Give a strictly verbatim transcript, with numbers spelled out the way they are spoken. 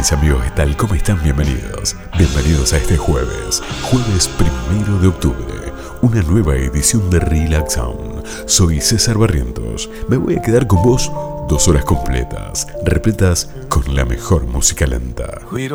mis amigos? ¿Qué tal? ¿Cómo están? Bienvenidos. Bienvenidos a este jueves, jueves primero de octubre, una nueva edición de Relax Sound. Soy César Barrientos. Me voy a quedar con vos dos horas completas, repletas con la mejor música lenta.